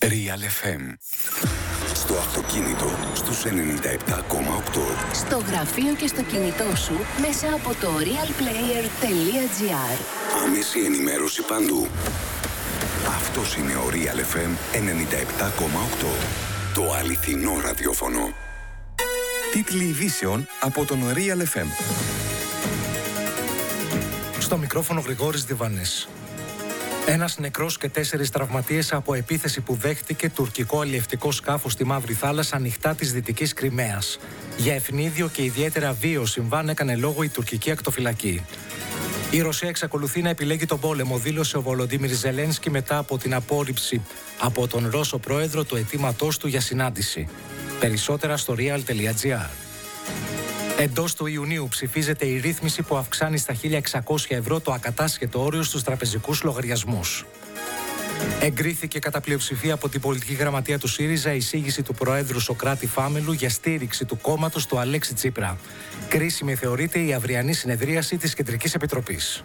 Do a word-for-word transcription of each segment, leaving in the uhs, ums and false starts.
Real εφ εμ. Στο αυτοκίνητο στους ενενήντα επτά κόμμα οκτώ. Στο γραφείο και στο κινητό σου μέσα από το realplayer.gr. Άμεση ενημέρωση παντού. Αυτός είναι ο Real εφ εμ ενενήντα επτά κόμμα οκτώ. Το αληθινό ραδιόφωνο. Τίτλοι ειδήσεων από τον Real εφ εμ. Στο μικρόφωνο Γρηγόρης Διβανής. Ένας νεκρός και τέσσερις τραυματίες από επίθεση που δέχτηκε τουρκικό αλλιευτικό σκάφος στη Μαύρη Θάλασσα ανοιχτά της Δυτικής Κριμαίας. Για ευνίδιο και ιδιαίτερα βίαιο συμβάν έκανε λόγο η τουρκική ακτοφυλακή. Η Ρωσία εξακολουθεί να επιλέγει τον πόλεμο, δήλωσε ο Βολοντίμιρ Ζελένσκι μετά από την απόρριψη από τον Ρώσο πρόεδρο του αιτήματός του για συνάντηση. Περισσότερα στο real.gr. Εντός του Ιουνίου ψηφίζεται η ρύθμιση που αυξάνει στα χίλια εξακόσια ευρώ το ακατάσχετο όριο στους τραπεζικούς λογαριασμούς. Εγκρίθηκε κατά πλειοψηφία από την πολιτική γραμματεία του ΣΥΡΙΖΑ η εισήγηση του Προέδρου Σωκράτη Φάμελου για στήριξη του κόμματος του Αλέξη Τσίπρα. Κρίσιμη θεωρείται η αυριανή συνεδρίαση της Κεντρικής Επιτροπής.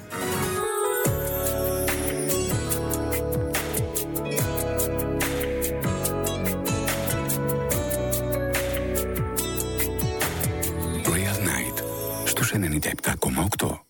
ενενήντα επτά κόμμα οκτώ.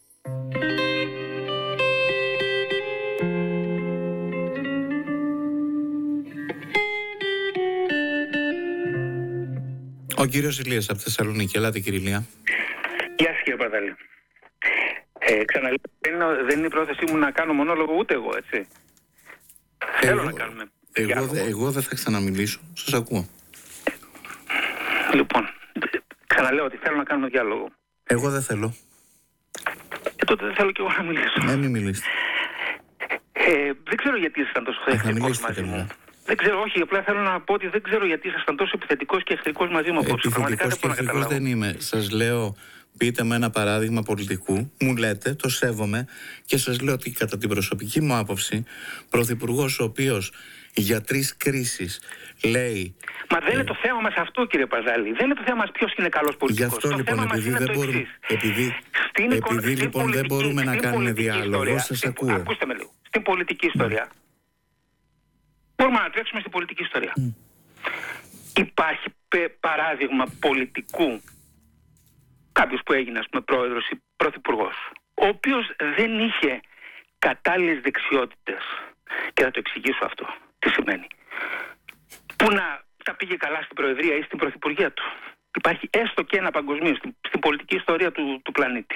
Ο κύριος Ηλίας από Θεσσαλονίκη. Ελάτε κύριε Ηλία. Γεια σας κύριε Παδάλη. Ε, ξαναλέω, δεν είναι, δεν είναι η πρόθεσή μου να κάνω μονόλογο ούτε εγώ, έτσι. Εγώ, Θέλω να κάνουμε εγώ, δε, εγώ δεν θα ξαναμιλήσω. Σας ακούω. Λοιπόν, ξαναλέω ότι θέλω να κάνουμε διάλογο. Εγώ δεν θέλω. Ε, τότε δεν θέλω κι εγώ να μιλήσω. Ναι, μην μιλήσετε. Ε, δεν ξέρω γιατί ήσασταν τόσο εχθρικός μαζί μου. Δεν ξέρω, όχι, απλά θέλω να πω ότι δεν ξέρω γιατί ήσασταν τόσο επιθετικός και εχθρικός μαζί μου απόψε. Επιθετικός και εχθρικός δεν είμαι. Σας λέω, πείτε με ένα παράδειγμα πολιτικού, μου λέτε, το σέβομαι και σας λέω ότι κατά την προσωπική μου άποψη, πρωθυπουργός ο οποίος για τρεις κρίσεις λέει... Μα δεν ε... είναι το θέμα μας αυτό κύριε Παζάλη. Δεν είναι το θέμα μας ποιος είναι καλός πολιτικός. Γι' αυτό το λοιπόν επειδή δεν μπορούμε, επειδή, στην επειδή στην λοιπόν πολιτική, δεν μπορούμε να κάνουμε διάλογο, ιστορία, σας στην, ακούω. Ακούστε με λίγο. Στην πολιτική ιστορία mm. μπορούμε να τρέξουμε στην πολιτική ιστορία. Mm. Υπάρχει παράδειγμα πολιτικού, κάποιος που έγινε ας πούμε πρόεδρος ή πρωθυπουργός, ο οποίος δεν είχε κατάλληλες δεξιότητες, και θα το εξηγήσω αυτό τι σημαίνει, που να τα πήγε καλά στην προεδρία ή στην πρωθυπουργία του. Υπάρχει έστω και ένα παγκοσμίως στην, στην πολιτική ιστορία του, του πλανήτη.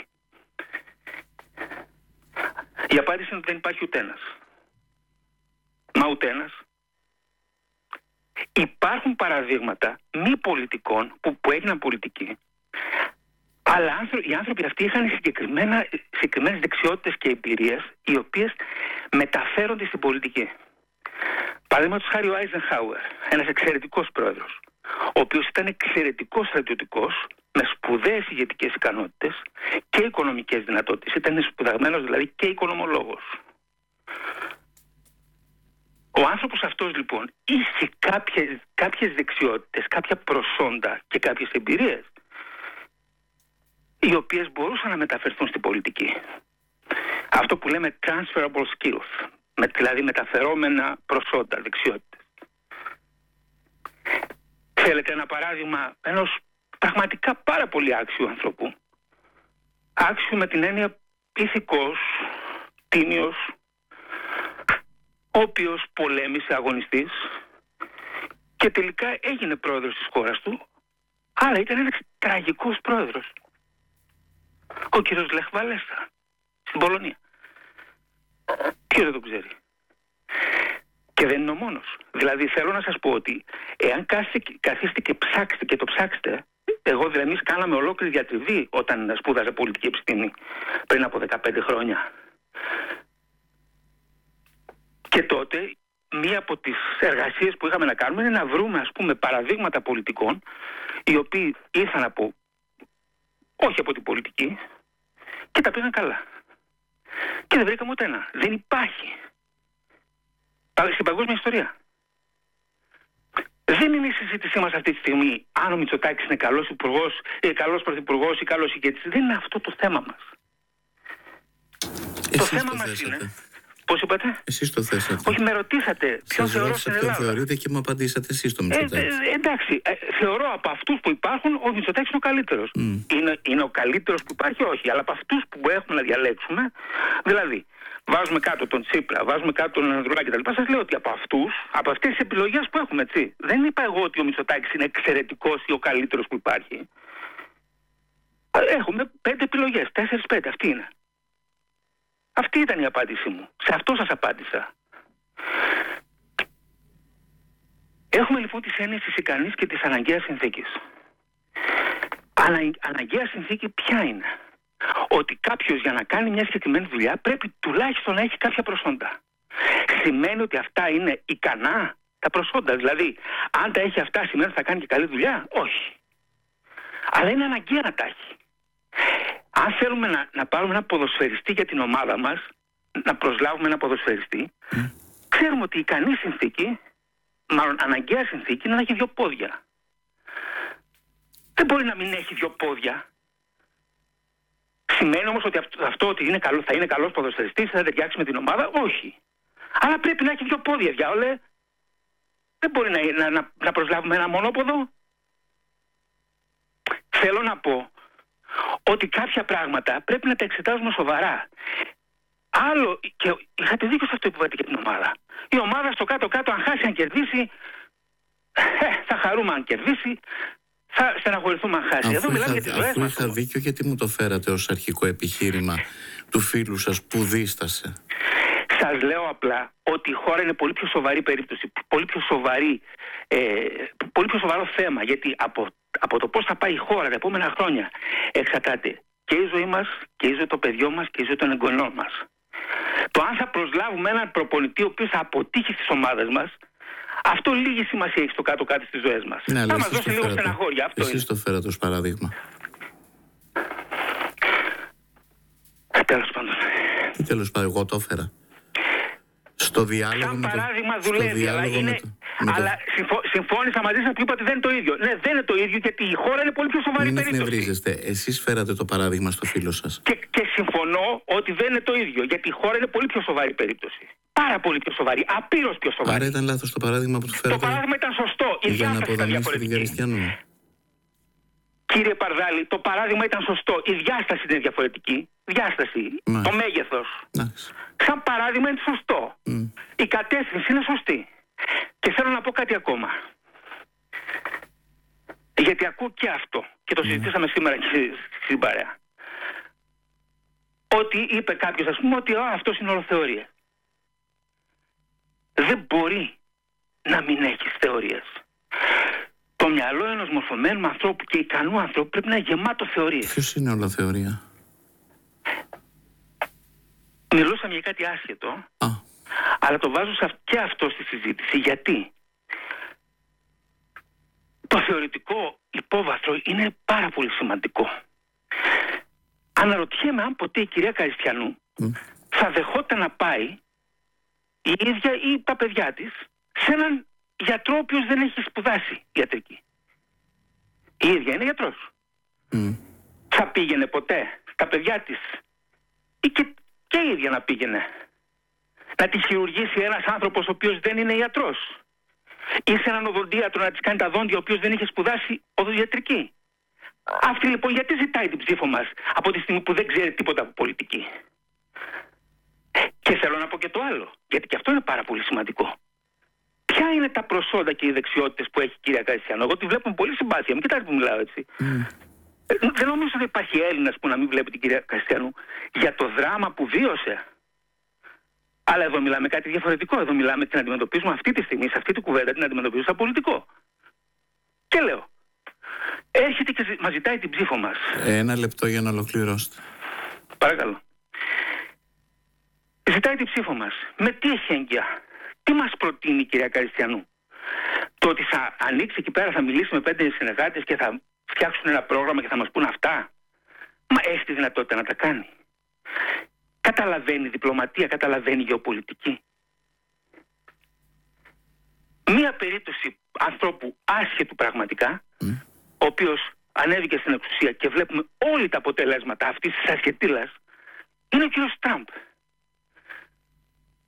Η απάντηση είναι ότι δεν υπάρχει ούτε ένας. Μα ούτε ένας. Υπάρχουν παραδείγματα μη πολιτικών που, που έγιναν πολιτικοί, αλλά άνθρωποι, οι άνθρωποι αυτοί είχαν συγκεκριμένες δεξιότητες και εμπειρίες οι οποίες μεταφέρονται στην πολιτική. Παραδείγματος χάρη ο Άιζενχάουερ, ένας εξαιρετικός πρόεδρος, ο οποίος ήταν εξαιρετικός στρατιωτικός, με σπουδαίες ηγετικές ικανότητες και οικονομικές δυνατότητες. Ήταν σπουδαγμένος δηλαδή και οικονομολόγος. Ο άνθρωπος αυτός λοιπόν είχε κάποιες, κάποιες δεξιότητες, κάποια προσόντα και κάποιες εμπειρίες, οι οποίες μπορούσαν να μεταφερθούν στην πολιτική. Αυτό που λέμε transferable skills, με, δηλαδή μεταφερόμενα προσόντα, δεξιότητες. Θέλετε ένα παράδειγμα ενός πραγματικά πάρα πολύ άξιου ανθρώπου. Άξιου με την έννοια ηθικός, τίμιος, ο οποίος πολέμησε, αγωνιστής και τελικά έγινε πρόεδρος της χώρας του, αλλά ήταν ένας τραγικός πρόεδρος. Ο κύριος Λεχ Βάλεσα στην Πολωνία. Ποιος δεν το ξέρει. Και δεν είναι ο μόνος. Δηλαδή θέλω να σας πω ότι εάν καθίσετε και ψάξετε και το ψάξετε, εγώ δηλαδή εμείς κάναμε ολόκληρη διατριβή όταν σπούδαζα πολιτική επιστήμη πριν από δεκαπέντε χρόνια. Και τότε μία από τις εργασίες που είχαμε να κάνουμε είναι να βρούμε ας πούμε παραδείγματα πολιτικών οι οποίοι ήρθαν από, όχι από την πολιτική, και τα πήγαν καλά. Και δεν βρήκαμε ούτε ένα. Δεν υπάρχει. Στην παγκόσμια ιστορία. Δεν είναι η συζήτησή μας αυτή τη στιγμή αν ο Μητσοτάκης είναι καλός υπουργός, ε, καλός πρωθυπουργός ή καλός ηγέτης. Δεν είναι αυτό το θέμα μας. Εσείς το θέμα το μας θέσατε. είναι Πώς είπατε? Εσείς το θέσατε. Όχι, με ρωτήσατε ποιον θεωρώ στην Ελλάδα. Ποιον θεωρείτε και μου απαντήσατε εσείς το Μητσοτάκη. Ε, ε, εντάξει, ε, θεωρώ από αυτούς που υπάρχουν ο Μητσοτάκης είναι ο καλύτερος. Mm. Είναι, είναι ο καλύτερος που υπάρχει, όχι, αλλά από αυτούς που έχουμε να διαλέξουμε, δηλαδή βάζουμε κάτω τον Τσίπρα, βάζουμε κάτω τον Ανδρουλάκη κτλ. Σας λέω ότι από αυτούς, από αυτές τις επιλογές που έχουμε, έτσι, δεν είπα εγώ ότι ο Μητσοτάκης είναι εξαιρετικός ή ο καλύτερος που υπάρχει. Έχουμε πέντε επιλογές, τέσσερις πέντε, αυτή είναι. Αυτή ήταν η απάντησή μου. Σε αυτό σας απάντησα. Έχουμε λοιπόν τις έννοιες της ικανής και της αναγκαίας συνθήκης. Ανα, αναγκαία συνθήκη ποια είναι? Ότι κάποιος για να κάνει μια συγκεκριμένη δουλειά πρέπει τουλάχιστον να έχει κάποια προσόντα. Σημαίνει ότι αυτά είναι ικανά τα προσόντα? Δηλαδή, αν τα έχει αυτά σημαίνει ότι θα κάνει και καλή δουλειά? Όχι. Αλλά είναι αναγκαία να τα έχει. Αν θέλουμε να, να πάρουμε ένα ποδοσφαιριστή για την ομάδα μας, να προσλάβουμε ένα ποδοσφαιριστή, mm. ξέρουμε ότι η ικανή συνθήκη, μάλλον αναγκαία συνθήκη, είναι να έχει δύο πόδια. Δεν μπορεί να μην έχει δύο πόδια. Σημαίνει όμως ότι αυτό, αυτό ότι είναι καλό, θα είναι καλός ποδοσφαιριστής, θα ταιριάξει με την ομάδα? Όχι. Αλλά πρέπει να έχει δύο πόδια, διάολε. Δεν μπορεί να, να, να, να προσλάβουμε ένα μονόποδο. Θέλω να πω ότι κάποια πράγματα πρέπει να τα εξετάζουμε σοβαρά. Άλλο, και είχατε δίκιο σε αυτό που είπατε και την ομάδα. Η ομάδα στο κάτω-κάτω, αν χάσει, αν κερδίσει, ε, θα χαρούμε αν κερδίσει, θα στεναχωρηθούμε αν χάσει. Αφού Εδώ μιλάμε είχα, για τις ζωές αφού μας. είχα δίκιο, γιατί μου το φέρατε ως αρχικό επιχείρημα του φίλου σας που δίστασε? Σας λέω απλά ότι η χώρα είναι πολύ πιο σοβαρή περίπτωση, πολύ πιο σοβαρή, ε, πολύ πιο σοβαρό θέμα, γιατί από, από το πώς θα πάει η χώρα τα επόμενα χρόνια εξαρτάται και η ζωή μας και η ζωή των παιδιών μας και η ζωή των εγγονών μας. Το αν θα προσλάβουμε έναν προπονητή ο οποίος θα αποτύχει στις ομάδες μας, αυτό λίγη σημασία έχει στο κάτω-κάτω στις ζωές μας. Ναι, θα μας δώσει λίγο στεναχώρια. Αυτό εσείς είναι. το φέρατε ως παράδειγμα. Ε, τέλος πάντων. Τι τέλος πάντων, εγώ το έφερα. Στο διάλογο Σαν με το, παράδειγμα δουλεύει, αλλά, είναι, με το, με αλλά το... συμφω, συμφώνησα μαζί σας που είπατε δεν είναι το ίδιο. Ναι, δεν είναι το ίδιο, γιατί η χώρα είναι πολύ πιο σοβαρή Μην περίπτωση. Μην εκνευρίζεστε. Εσείς φέρατε το παράδειγμα στο φίλο σας. Και, και συμφωνώ ότι δεν είναι το ίδιο, γιατί η χώρα είναι πολύ πιο σοβαρή περίπτωση. Πάρα πολύ πιο σοβαρή, απείρως πιο σοβαρή. Άρα ήταν λάθος το παράδειγμα που του φέρατε? Το παράδειγμα ήταν σωστό, η για να διάσταση ήταν αποδομήσετε την διαφορετική. Καριστιανού. Κύριε Παρδάλη, το παράδειγμα ήταν σωστό. Η διάσταση είναι διαφορετική. Διάσταση, Μάλιστα. το μέγεθος. Μάλιστα. Σαν παράδειγμα είναι σωστό. Mm. Η κατεύθυνση είναι σωστή. Και θέλω να πω κάτι ακόμα. Γιατί ακούω και αυτό. Και το συζητήσαμε mm. σήμερα και στην παρέα. Ότι είπε κάποιος, ας πούμε, ότι α, αυτός είναι όλο θεωρία. Δεν μπορεί να μην έχεις θεωρίες. Το μυαλό ενός μορφωμένου ανθρώπου και ικανού ανθρώπου πρέπει να είναι γεμάτο θεωρίες. Ποιος είναι όλα θεωρία? Μιλούσαμε για κάτι άσχετο, Α. αλλά το βάζω και αυτό στη συζήτηση. Γιατί το θεωρητικό υπόβαθρο είναι πάρα πολύ σημαντικό. Αναρωτιέμαι αν ποτέ η κυρία Καριστιανού mm. θα δεχόταν να πάει η ίδια ή τα παιδιά της σε έναν γιατρό ο οποίος δεν έχει σπουδάσει ιατρική. Η ίδια είναι γιατρός. Mm. Θα πήγαινε ποτέ στα παιδιά της ή και, και η ίδια να πήγαινε να τη χειρουργήσει ένας άνθρωπος ο οποίος δεν είναι ιατρός, ή σε έναν οδοντίατρο να της κάνει τα δόντια ο οποίος δεν είχε σπουδάσει οδοντιατρική? Αυτή λοιπόν γιατί ζητάει την ψήφο μας από τη στιγμή που δεν ξέρει τίποτα από πολιτική? Και θέλω να πω και το άλλο, γιατί και αυτό είναι πάρα πολύ σημαντικό. Ποια είναι τα προσόντα και οι δεξιότητες που έχει η κυρία Καριστιανού? Εγώ τη βλέπω με πολύ συμπάθεια. Μην κοιτάξτε που μιλάω έτσι. Mm. Ε, δεν νομίζω ότι υπάρχει Έλληνας που να μην βλέπει την κυρία Καριστιανού για το δράμα που βίωσε. Αλλά εδώ μιλάμε κάτι διαφορετικό. Εδώ μιλάμε την αντιμετωπίζουμε αυτή τη στιγμή, σε αυτή τη κουβέντα την αντιμετωπίζουμε σαν πολιτικό. Και λέω, έρχεται και μας ζητάει την ψήφο μας. Ένα λεπτό για να ολοκληρώσετε. Παρακαλώ. Ζητάει την ψήφο μας. Με τι εχέγγυα? Τι μας προτείνει η κυρία Καριστιανού? Το ότι θα ανοίξει εκεί πέρα, θα μιλήσει με πέντε συνεργάτες και θα φτιάξουν ένα πρόγραμμα και θα μας πούν αυτά? Μα έχει τη δυνατότητα να τα κάνει. Καταλαβαίνει διπλωματία, καταλαβαίνει γεωπολιτική. Μία περίπτωση ανθρώπου άσχετου πραγματικά, mm. ο οποίος ανέβηκε στην εξουσία και βλέπουμε όλοι τα αποτελέσματα αυτής της ασχετήλας, είναι ο κύριος Τραμπ.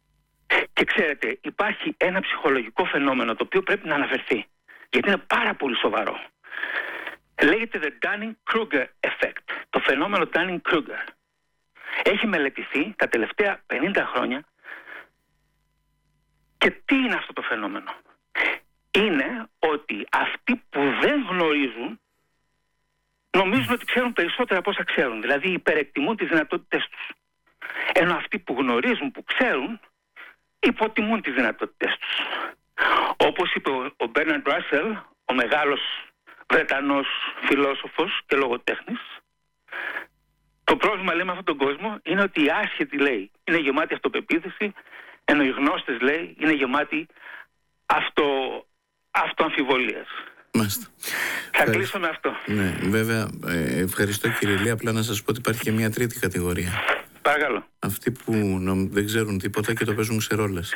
Και ξέρετε, υπάρχει ένα ψυχολογικό φαινόμενο το οποίο πρέπει να αναφερθεί, γιατί είναι πάρα πολύ σοβαρό. Λέγεται the Dunning-Kruger effect, το φαινόμενο Dunning-Kruger. Έχει μελετηθεί τα τελευταία πενήντα χρόνια. Και τι είναι αυτό το φαινόμενο? Είναι ότι αυτοί που δεν γνωρίζουν νομίζουν ότι ξέρουν περισσότερα από όσα ξέρουν. Δηλαδή υπερεκτιμούν τις δυνατότητες τους. Ενώ αυτοί που γνωρίζουν, που ξέρουν, υποτιμούν τις δυνατότητες τους. Όπως είπε ο Μπέρναρντ Ράσελ, ο μεγάλος Βρετανός φιλόσοφος και λογοτέχνης, το πρόβλημα, λέει, με αυτόν τον κόσμο είναι ότι οι άσχετοι, λέει, είναι γεμάτοι αυτοπεποίθηση, ενώ οι γνώστες, λέει, είναι γεμάτοι αυτο, αυτοαμφιβολίας. Μάλιστα. Θα κλείσω με αυτό. Ναι, βέβαια, ε, ευχαριστώ κύριε Ηλία. Απλά να σας πω ότι υπάρχει και μια τρίτη κατηγορία. Παρακαλώ. Αυτοί που νομ, δεν ξέρουν τίποτα και το παίζουν ξερόλες.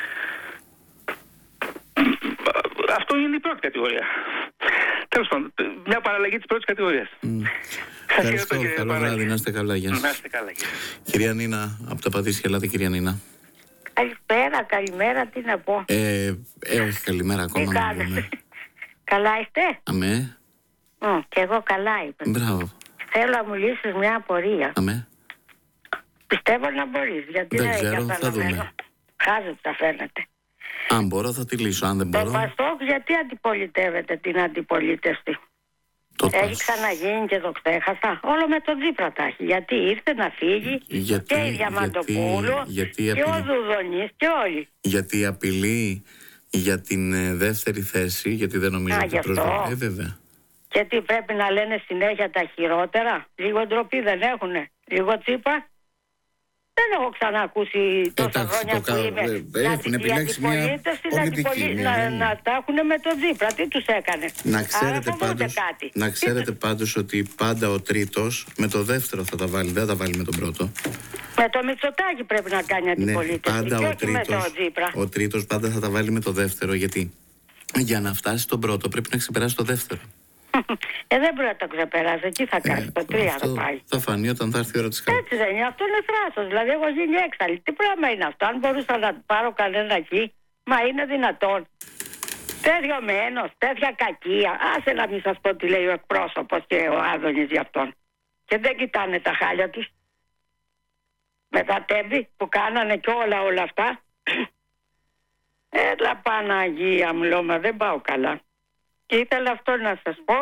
Αυτό είναι η πρώτη κατηγορία. Τέλος πάντων, μια παραλλαγή της πρώτης κατηγορίας. Mm. Ευχαριστώ, καλό βράδυ, να είστε καλά. Γεια σας. Να είστε καλά. Κυρία Νίνα, από τα Πατήσια, ελάτε κυρία Νίνα. Καλησπέρα, καλημέρα, τι να πω. Ε, ε όχι καλημέρα ακόμα. Να πούμε. Καλά είστε? Αμέ. Mm, και εγώ καλά είμαι. Μπράβο. Θέλω να μου λύσεις μια απορία. Αμέ. Πιστεύω να μπορείς, γιατί δεν δεν ξέρω, θα δούμε. Χάζεψα φαίνεται. Αν μπορώ θα τη λύσω, αν δεν μπορώ. Το Πασόκ γιατί αντιπολιτεύεται την αντιπολίτευση? Το έχει πας... ξαναγίνει και το ξέχασα. Όλο με τον Τσίπρα τα έχει. Γιατί ήρθε να φύγει γιατί, και η Διαμαντοπούλου γιατί, και γιατί ο Δουδονής και όλοι. Γιατί απειλεί για την ε, δεύτερη θέση, γιατί δεν νομίζω Α, ότι προσβάλλει. Ε, βέβαια. Και τι πρέπει να λένε συνέχεια τα χειρότερα? Λίγο ντροπή δεν έχουνε? Λίγο Τσίπρα? Δεν έχω ξανακούσει τόσα Εντάξει, χρόνια το που κα... είμαι. ε, έχουν επιλέξει μια πολιτική. Να, να, να τα έχουν με τον Τσίπρα. Τι τους έκανε? Να ξέρετε, πάντως, κάτι. να ξέρετε πάντως ότι πάντα ο τρίτος με το δεύτερο θα τα βάλει, δεν θα τα βάλει με τον πρώτο. Με το Μητσοτάκη πρέπει να κάνει αντιπολίτευση. Ναι, πάντα και ο όχι τρίτος, με τον Τσίπρα. ο τρίτος πάντα θα τα βάλει με το δεύτερο, γιατί για να φτάσει στον πρώτο πρέπει να ξεπεράσει το δεύτερο. Ε, δεν μπορεί να το ξεπεράσει. Τι θα κάνει? Ε, το τρία θα πάει. Θα φανεί όταν θα έρθει η ώρα της χάρης. Έτσι δεν είναι? Αυτό είναι θράσος. Δηλαδή, έχω γίνει έξαλλη. Τι πράγμα είναι αυτό? Αν μπορούσα να πάρω κανένα εκεί, μα είναι δυνατόν? Τέτοιο μένος, τέτοια κακία. Άσε να μην σας πω τι λέει ο εκπρόσωπος και ο Άδωνης γι' αυτόν. Και δεν κοιτάνε τα χάλια τους. Με τα τέμπη που κάνανε και όλα όλα αυτά. Έλα Παναγία μου, λέω, μα δεν πάω καλά. Και ήθελα αυτό να σας πω.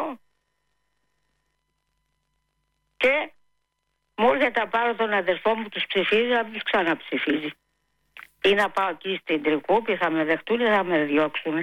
Και μου έρχεται να πάρω τον αδερφό μου, τους ψηφίζει, να τους ξαναψηφίζει. Ή να πάω εκεί στην Τρικούπη, θα με δεχτούν ή θα με διώξουν.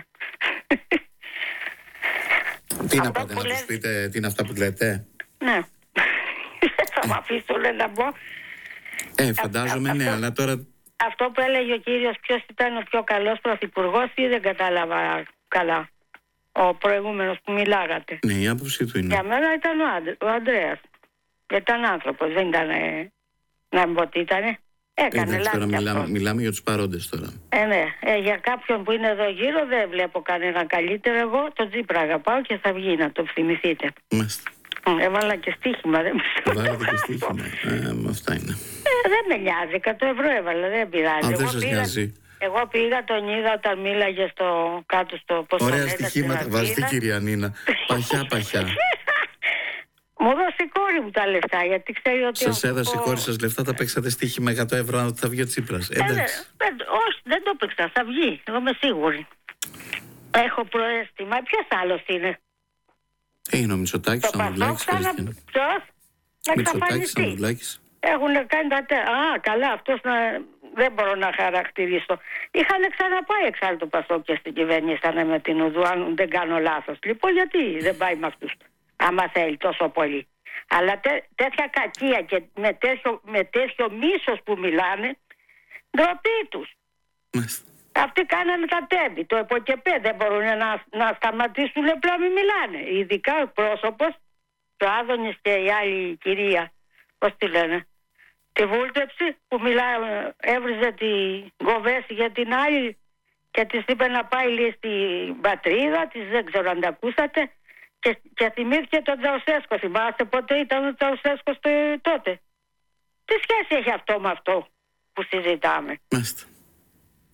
Τι να πάτε, να τους πείτε τι είναι αυτά που λέτε? Ναι. Θα με αφήσουν να πω. Ε, φαντάζομαι, ναι, αλλά τώρα... Αυτό που έλεγε ο κύριος ποιος ήταν ο πιο καλός πρωθυπουργός, ή δεν κατάλαβα καλά? Ο προηγούμενος που μιλάγατε. Ναι, η άποψή του είναι. Για μένα ήταν ο, Ανδ, ο Ανδρέας. Ήταν άνθρωπος, δεν ήταν. Να μην πω τι ήταν. Έκανε ε, λάθη. Τώρα μιλάμε, μιλάμε για τους παρόντες τώρα. Ε, ναι. Ε, για κάποιον που είναι εδώ γύρω δεν βλέπω κανένα καλύτερο. Εγώ τον Τσίπρα αγαπάω και θα βγει, να το θυμηθείτε. Μάλιστα. Έβαλα και στοίχημα, δεν μου Βάλατε και στοίχημα. ε, αυτά είναι. Ε, δεν με νοιάζει, εκατό ευρώ έβαλα, δεν πειράζει. Α, δεν σας νοιάζει. Εγώ πήγα, τον είδα όταν μίλαγε στο κάτω στο πώς. Ωραία στοιχήματα βάζετε, κυρία Νίνα. Παχιά, παχιά. Μου δώσει η κόρη μου τα λεφτά, γιατί ξέρει ότι... Σας έδωσε η κόρη σας λεφτά, τα παίξατε στοίχημα εκατό ευρώ, αν θα βγει ο Τσίπρας. Ε, Εντάξει. Ε, όχι, δεν το παίξα, θα βγει, εγώ είμαι σίγουρη. Έχω προαίσθημα. Ποιος άλλος είναι? Είναι ο Μητσοτάκης, ο Ανδρουλάκης. Ποιος? Να εξαφανιστεί. Έχουν κάνει τα τέ... Α, καλά, αυτός να... δεν μπορώ να χαρακτηρίσω. Είχαν ξαναπάει εξάλλου το Πασόκ και στην κυβέρνηση με την Ουδού, αν δεν κάνω λάθος. Λοιπόν, γιατί δεν πάει με αυτούς, άμα θέλει τόσο πολύ? Αλλά τέ, τέτοια κακία και με τέτοιο, με τέτοιο μίσος που μιλάνε, ντροπή τους. Αυτοί κάνανε τα τέμπη, το ΕΠΟΚΕΠΕ, δεν μπορούν να, να σταματήσουν απλά μην μιλάνε. Ειδικά ο πρόσωπος, το Άδωνης και η άλλη κυρία, πώς τη λένε, τη Βούλτεψη που μιλά, έβριζε την Γκοβέση για την άλλη και της είπε να πάει λέει στην πατρίδα της, δεν ξέρω αν τα ακούσατε, και, και θυμήθηκε τον Τσαουσέσκο. Θυμάστε πότε ήταν ο Τσαουσέσκο τότε? Τι σχέση έχει αυτό με αυτό που συζητάμε? Μάλιστα.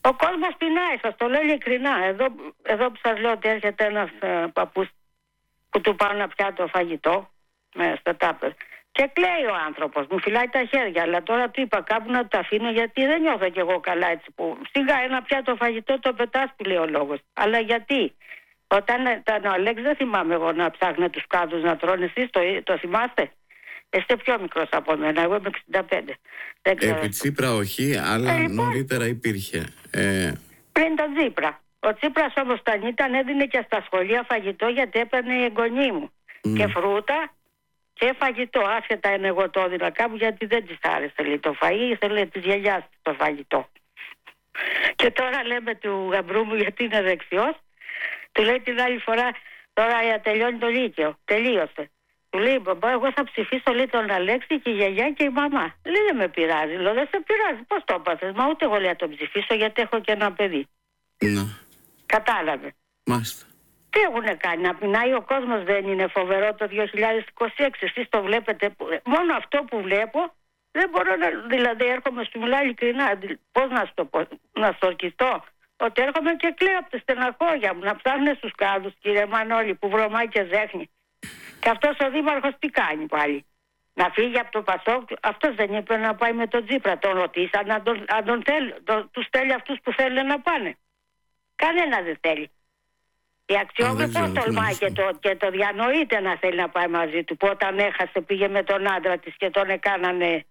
Ο κόσμος πεινάει, σας το λέω ειλικρινά. Εδώ, εδώ που σας λέω ότι έρχεται ένας ε, παππούς που του πάω ένα πιάτο φαγητό με στο τάπερ. Και κλαίει ο άνθρωπος, μου φυλάει τα χέρια. Αλλά τώρα του είπα κάπου να το αφήνω, γιατί δεν νιώθω κι εγώ καλά έτσι που. Σιγά ένα πιάτο φαγητό το πετάς, που λέει ο λόγος. Αλλά γιατί? Όταν ήταν ο Αλέξ, δεν θυμάμαι εγώ να ψάχνε τους κάδους να τρώνε. Εσείς το, το θυμάστε? Είστε πιο μικρός από μένα, εγώ είμαι εξήντα πέντε. Επί Τσίπρα όχι, αλλά ε, λοιπόν, νωρίτερα υπήρχε. Ε... Πριν τον Τσίπρα. Ο Τσίπρας όμως όταν ήταν έδινε και στα σχολεία φαγητό, γιατί έπαιρνε η εγγονή μου. Mm. Και φρούτα και φαγητό. Άσχετα είναι εγώ το έδινα κάπου, γιατί δεν της άρεσε λέει, το φαΐ, ήθελε της γιαγιάς το φαγητό. Και τώρα λέμε του γαμπρού μου, γιατί είναι δεξιός, του λέει την άλλη φορά, τώρα τελειώνει το λύκειο, τελείωσε. Του λέει, μπαμπά, εγώ θα ψηφίσω λέει τον Αλέξη και η γιαγιά και η μαμά. Λέει, δεν με πειράζει. Λέω, δεν σε πειράζει. Πώς το έπαθες? Μα ούτε εγώ λέει να τον ψηφίσω, γιατί έχω και ένα παιδί. Ναι. Κατάλαβε. Μάλιστα. Τι έχουνε κάνει? Να πεινάει ο κόσμος, δεν είναι φοβερό το δύο χιλιάδες είκοσι έξι? Εσείς το βλέπετε? Μόνο αυτό που βλέπω, δεν μπορώ να. Δηλαδή, έρχομαι, σου μιλάω ειλικρινά. Πώς να σου το πω, να σου ορκιστώ? Ότι έρχομαι και κλαίω από τη στεναχώρια μου. Να ψάχνε στους κάδους, κύριε Μανώλη, που βρωμάει και ζέχνει. Και αυτός ο δήμαρχος τι κάνει πάλι? Να φύγει από το Πασόκ? Αυτός δεν είπε να πάει με τον Τσίπρα? Τον ρωτήσαν αν τον, αν τον θέλει, τον, τους θέλει αυτούς που θέλουν να πάνε? Κανένα δεν θέλει. Η Αξιόγλου πώς τολμάει και το, και το διανοείται να θέλει να πάει μαζί του, που όταν έχασε πήγε με τον άντρα της και τον έκανανε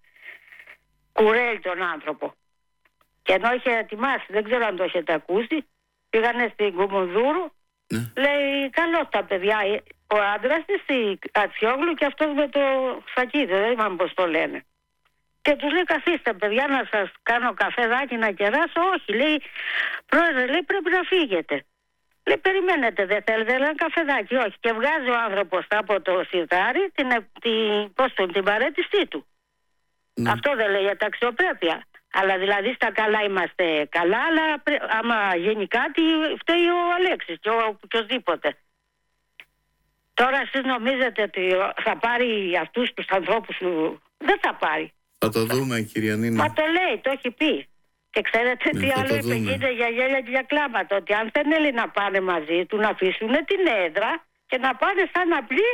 κουρέλ τον άνθρωπο. Και ενώ είχε ετοιμάσει, δεν ξέρω αν το έχετε ακούσει, πήγανε στην Κουμουνδούρου, ναι. Λέει καλώς τα παιδιά, ο άντρας της η Αξιόγλου και αυτός με το Σακίδη, δεν είπαμε πώς το λένε. Και τους λέει, καθίστε παιδιά να σας κάνω καφεδάκι να κεράσω? Όχι, λέει, πρόεδρε, λέει, πρέπει να φύγετε. Λέει, περιμένετε, δεν θέλετε ένα καφεδάκι? Όχι. Και βγάζει ο άνθρωπος από το σιρτάρι την, την, πώς το, την παρέτησή του. Mm. Αυτό δεν λέει για τα αξιοπρέπεια? Αλλά δηλαδή στα καλά είμαστε καλά, αλλά άμα γίνει κάτι φταίει ο Αλέξης και ο οποιοσδήποτε. Τώρα εσείς νομίζετε ότι θα πάρει αυτούς τους ανθρώπους του? Δεν θα πάρει. Θα το δούμε, κυρία Νίνα. Μα το λέει, το έχει πει. Και ξέρετε ναι, τι άλλο είπε? Γίνεται για γέλια και για κλάματα. Ότι αν δεν θέλει να πάνε μαζί του, να αφήσουν την έδρα και να πάνε σαν απλοί,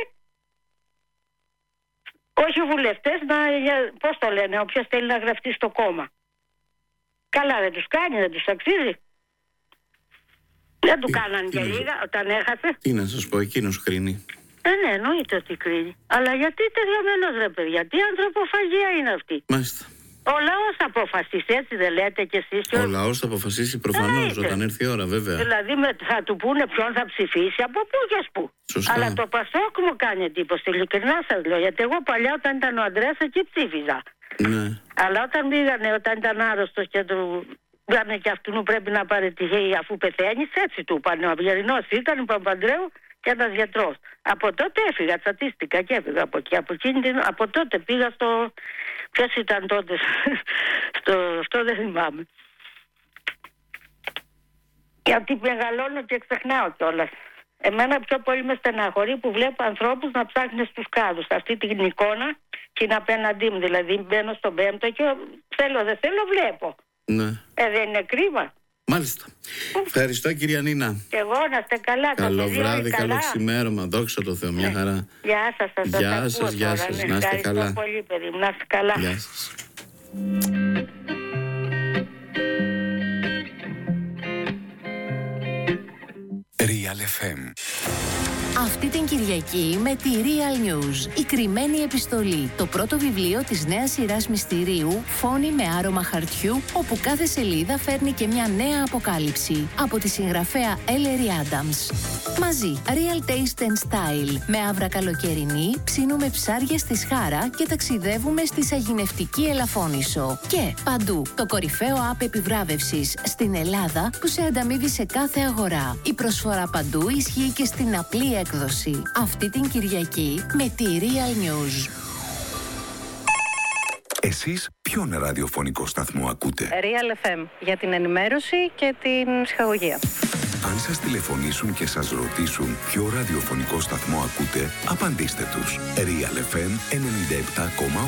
όχι βουλευτές, να, πώς το λένε, όποιος θέλει να γραφτεί στο κόμμα. Καλά, δεν τους κάνει, δεν τους αξίζει. Δεν του κάνανε και λίγα όταν έχασε. Τι να σας πω, εκείνος κρίνει. Ε, ναι, εννοείται ότι κρίνει. Αλλά γιατί τελειωμένος ρε παιδιά, τι ανθρωποφαγία είναι αυτή? Μάλιστα. Ο λαός θα αποφασίσει, έτσι δεν λέτε κι εσείς? Ο λαός θα αποφασίσει προφανώς όταν έρθει η ώρα, βέβαια. Δηλαδή με, θα του πούνε ποιον θα ψηφίσει, από πού και πού. Σωστά. Αλλά το Πασόκ μου κάνει εντύπωση, ειλικρινά σας λέω. Γιατί εγώ παλιά όταν ήταν ο Ανδρέας εκεί ψήφιζα. Ναι. Αλλά όταν πήγανε, όταν ήταν άρρωστος και του πήγανε και αυτού πρέπει να πάρει τη γη αφού πεθαίνεις, έτσι του είπανε. Ο Αυγερινός ήταν, ο Παπαντρέου και ένας γιατρός. Από τότε έφυγα, τσατίστηκα και έφυγα από εκεί. Από, εκείνη, από τότε πήγα στο. Ποιος ήταν τότε? στο, αυτό δεν θυμάμαι. Γιατί μεγαλώνω και ξεχνάω κιόλας. Εμένα πιο πολύ με στεναχωρεί που βλέπω ανθρώπους να ψάχνουν στους κάδους. Αυτή την εικόνα και είναι απέναντί μου. Δηλαδή μπαίνω στον πέμπτο και θέλω δεν θέλω βλέπω. Ναι. Ε, δεν είναι κρίμα? Μάλιστα. Ευχαριστώ, κυρία Νίνα. Και εγώ να είστε καλά. Καλό βράδυ, καλά. καλό ξημέρωμα. Δόξα τω Θεώ, μια χαρά. Γεια σας, σας Γεια σας, γεια σας. Ναι, να είστε καλά. Ευχαριστώ πολύ, παιδί μου. Να είστε καλά. Γεια σας. Real εφ εμ. Αυτή την Κυριακή με τη Real News, η κρυμμένη επιστολή, το πρώτο βιβλίο της νέας σειράς μυστηρίου «Φόνοι με άρωμα χαρτιού», όπου κάθε σελίδα φέρνει και μια νέα αποκάλυψη από τη συγγραφέα Ellery Adams. Μαζί, Real Taste and Style, με άβρα καλοκαιρινή, ψήνουμε ψάρια στη Σχάρα και ταξιδεύουμε στη Σαγηνευτική Ελαφώνησο. Και παντού, το κορυφαίο app επιβράβευσης στην Ελλάδα που σε ανταμείβει σε κάθε αγορά. Η προσφορά παντού ισχύει και στην απλή έκδοση. Αυτή την Κυριακή με τη Real News. Εσείς ποιον ραδιοφωνικό σταθμό ακούτε? Real εφ εμ, για την ενημέρωση και την ψυχαγωγία. Αν σας τηλεφωνήσουν και σας ρωτήσουν ποιο ραδιοφωνικό σταθμό ακούτε, απαντήστε τους. Real εφ εμ ενενήντα επτά κόμμα οκτώ.